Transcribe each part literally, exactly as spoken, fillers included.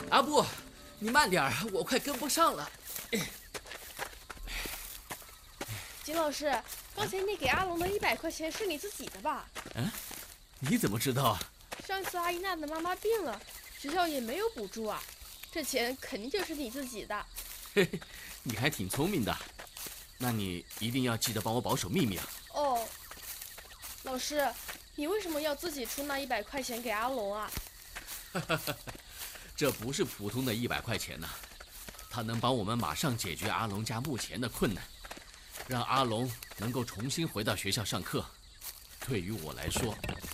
阿布，你慢点儿，我快跟不上了。 金老师，刚才你给阿龙的一百块钱是你自己的吧？ 嗯，你怎么知道啊？ 上次阿依娜的妈妈病了，学校也没有补助啊，这钱肯定就是你自己的。 嘿嘿，你还挺聪明的，那你一定要记得帮我保守秘密啊。 哦，老师，你为什么要自己出那一百块钱给阿龙啊？ 这不是普通的一百块钱呐、啊，它能帮我们马上解决阿龙家目前的困难，让阿龙能够重新回到学校上课。对于我来说，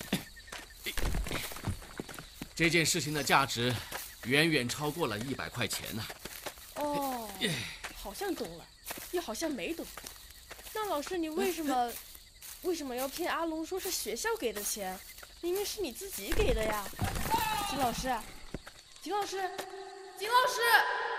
这件事情的价值远远超过了一百块钱呐、 啊。哦，好像懂了，又好像没懂。那老师，你为什么为什么要骗阿龙说是学校给的钱？明明是你自己给的呀，金老师，金老师，金老师。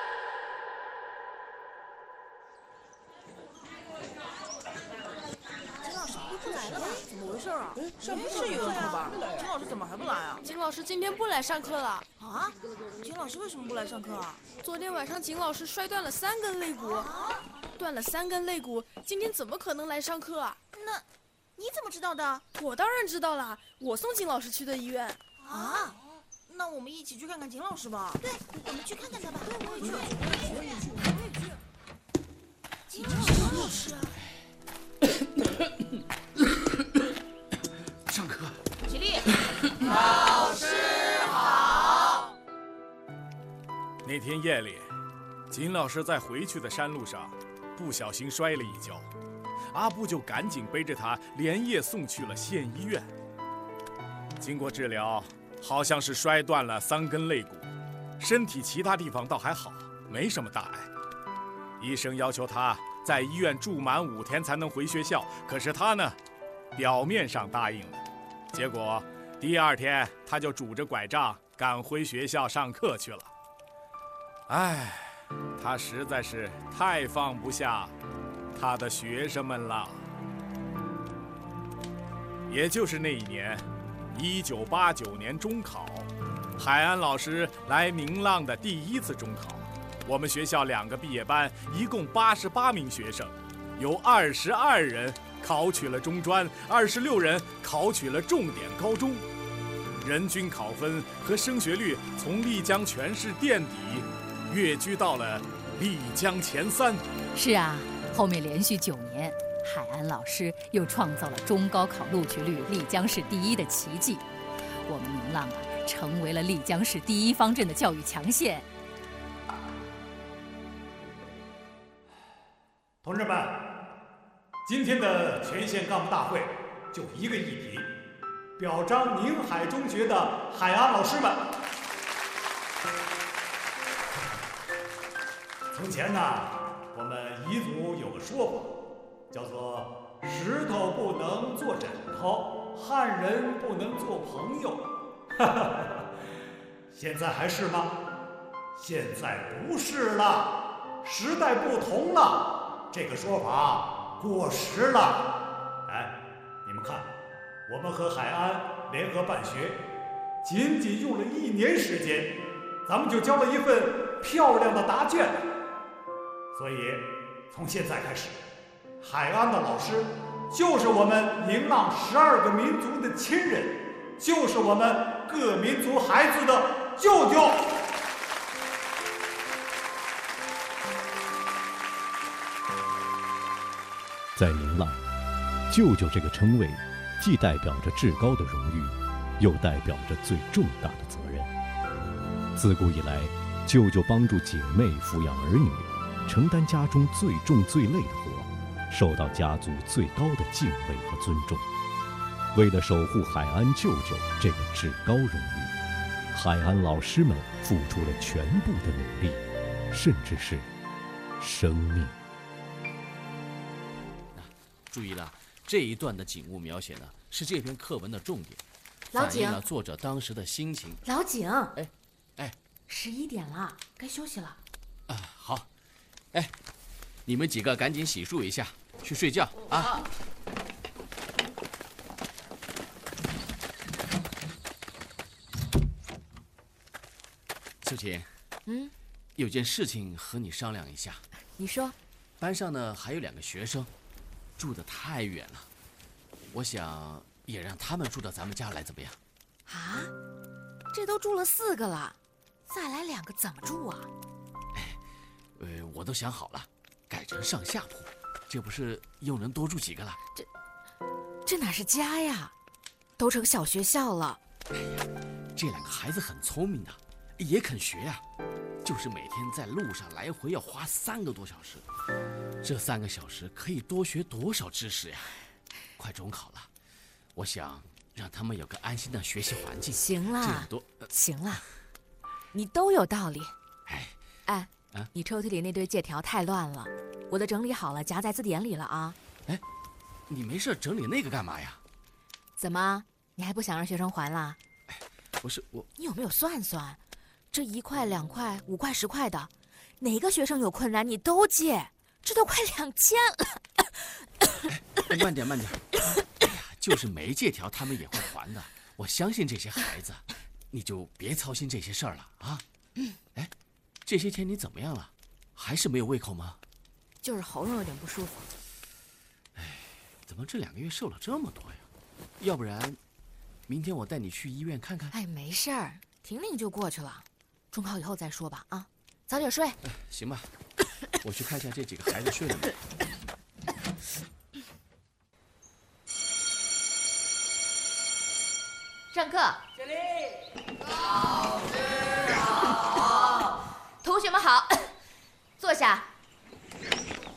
不来了吧？怎么回事啊？上课是有课吧？金老师怎么还不来啊？ 金老师今天不来上课了。 啊？金老师为什么不来上课啊？ 昨天晚上金老师摔断了三根肋骨，啊、断了三根肋骨，今天怎么可能来上课啊？ 那你怎么知道的？ 我当然知道了，我送金老师去的医院。 啊？那我们一起去看看金老师吧。对，我们去看看他吧。对，我也去，我也去，我也去。金老师啊！ 上课， 起立。老师好。 那天夜里，金老师在回去的山路上不小心摔了一跤，阿布就赶紧背着他连夜送去了县医院。经过治疗，好像是摔断了三根肋骨，身体其他地方倒还好，没什么大碍。医生要求他在医院住满五天才能回学校，可是他呢，表面上答应了，结果第二天他就拄着拐杖赶回学校上课去了。唉，他实在是太放不下他的学生们了。也就是那一年，一九八九年中考，海安老师来宁浪的第一次中考。我们学校两个毕业班，一共八十八名学生，有二十二人考取了中专，二十六人考取了重点高中，人均考分和升学率从丽江全市垫底，跃居到了丽江前三。 是啊，后面连续九年，海安老师又创造了中高考录取率丽江市第一的奇迹。我们宁浪啊，成为了丽江市第一方阵的教育强县。 同志们，今天的全县干部大会就一个议题，表彰宁海中学的海安老师们。从前呢，我们彝族有个说法，叫做石头不能做枕头，汉人不能做朋友。现在还是吗？现在不是了，时代不同了。这个说法过时了。哎，你们看，我们和海安联合办学，仅仅用了一年时间，咱们就交了一份漂亮的答卷。所以，从现在开始，海安的老师就是我们宁浪十二个民族的亲人，就是我们各民族孩子的舅舅。 在宁浪，舅舅这个称谓，既代表着至高的荣誉，又代表着最重大的责任。自古以来，舅舅帮助姐妹抚养儿女，承担家中最重最累的活，受到家族最高的敬畏和尊重。为了守护海安舅舅这个至高荣誉，海安老师们付出了全部的努力，甚至是生命。 注意了，这一段的景物描写呢，是这篇课文的重点， 老井， 反映了作者当时的心情。 老井， 哎，哎， 十一点了，该休息了。 啊，好，哎，你们几个赶紧洗漱一下，去睡觉啊。秀琴， 嗯， 有件事情和你商量一下。 你说。 班上呢还有两个学生，住得太远了，我想也让他们住到咱们家来，怎么样？ 啊，这都住了四个了，再来两个怎么住啊？ 哎，呃，我都想好了，改成上下铺，这不是又能多住几个了？ 这，这哪是家呀？都成小学校了。 哎呀，这两个孩子很聪明的，也肯学呀、啊。就是每天在路上来回要花三个多小时，这三个小时可以多学多少知识呀！快中考了，我想让他们有个安心的学习环境。 行了， 这么多、呃、 行了，你都有道理。 哎哎， 啊， 你抽屉里那堆借条太乱了，我都整理好了，夹在字典里了啊。 哎，你没事整理那个干嘛呀？ 怎么，你还不想让学生还了？ 哎，不是我， 你有没有算算？这一块、两块、五块、十块的，哪个学生有困难你都借，这都快两千了。 哎，慢点慢点。哎呀，就是没借条，他们也会还的。我相信这些孩子，你就别操心这些事儿了啊。哎，这些天你怎么样了？还是没有胃口吗？ 就是喉咙有点不舒服。 哎，怎么这两个月瘦了这么多呀？要不然，明天我带你去医院看看。 哎，没事儿，停停就过去了。中考以后再说吧，啊，早点睡。 哎，行吧，我去看一下这几个孩子睡了没。 上课。起立。老师好。同学们好，坐下。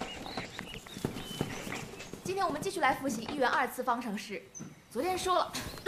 今天我们继续来复习一元二次方程式。昨天说了，